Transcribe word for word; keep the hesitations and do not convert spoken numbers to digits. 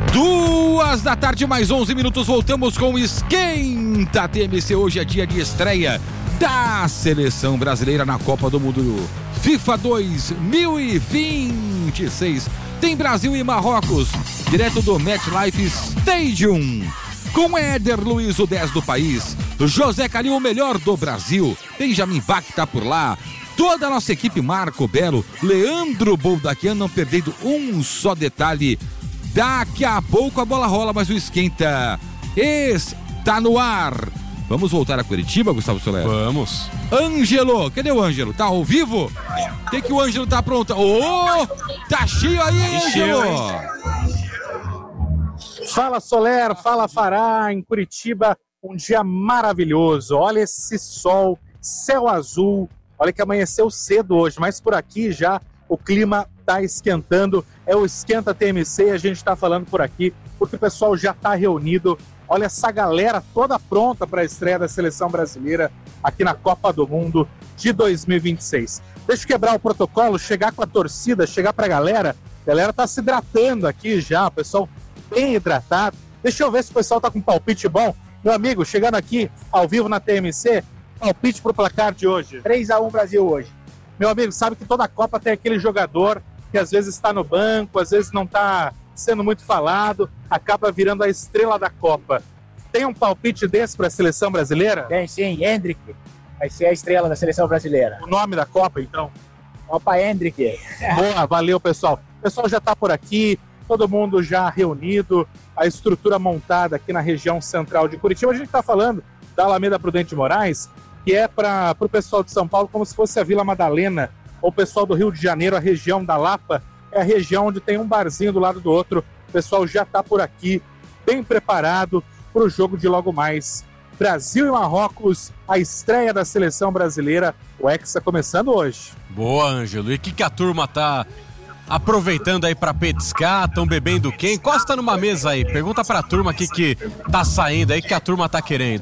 Duas da tarde, mais onze minutos, voltamos com o Esquenta T M C. Hoje é dia de estreia da Seleção Brasileira na Copa do Mundo FIFA dois mil e vinte e seis. Tem Brasil e Marrocos, direto do MetLife Stadium. Com Éder Luiz, o dez do país, José Calil, o melhor do Brasil, Benjamin Bach tá por lá, toda a nossa equipe, Marco Belo, Leandro Boldaquian, não perdendo um só detalhe. Daqui a pouco a bola rola, mas o Esquenta está no ar. Vamos voltar a Curitiba, Gustavo Soler? Vamos. Ângelo, cadê o Ângelo? Tá ao vivo? O que que o Ângelo tá pronto? Ô, oh, tá cheio aí, hein, Ângelo? Fala, Soler, fala, Fará, em Curitiba, um dia maravilhoso. Olha esse sol, céu azul. Olha que amanheceu cedo hoje, mas por aqui já o clima tá esquentando. É o Esquenta T M C e a gente tá falando por aqui porque o pessoal já tá reunido. Olha essa galera toda pronta para a estreia da Seleção Brasileira aqui na Copa do Mundo de dois mil e vinte e seis. Deixa eu quebrar o protocolo, chegar com a torcida, chegar pra galera. A galera tá se hidratando aqui já, o pessoal bem hidratado. Deixa eu ver se o pessoal tá com palpite bom. Meu amigo, chegando aqui ao vivo na T M C, palpite pro placar de hoje. três a um Brasil hoje. Meu amigo, sabe que toda a Copa tem aquele jogador que às vezes está no banco, às vezes não está sendo muito falado, acaba virando a estrela da Copa. Tem um palpite desse para a Seleção Brasileira? Tem sim, Hendrick vai ser a estrela da Seleção Brasileira. O nome da Copa, então? Copa Hendrick. Boa, valeu, pessoal. O pessoal já está por aqui, todo mundo já reunido, a estrutura montada aqui na região central de Curitiba. A gente está falando da Alameda Prudente de Moraes, que é para o pessoal de São Paulo como se fosse a Vila Madalena, ou o pessoal do Rio de Janeiro, a região da Lapa, é a região onde tem um barzinho do lado do outro. O pessoal já está por aqui, bem preparado para o jogo de logo mais. Brasil e Marrocos, a estreia da Seleção Brasileira, o Hexa começando hoje. Boa, Ângelo. E o que, que a turma tá aproveitando aí para petiscar? Estão bebendo quem? Encosta numa mesa aí, pergunta pra turma aqui que tá saindo aí, que a turma tá querendo.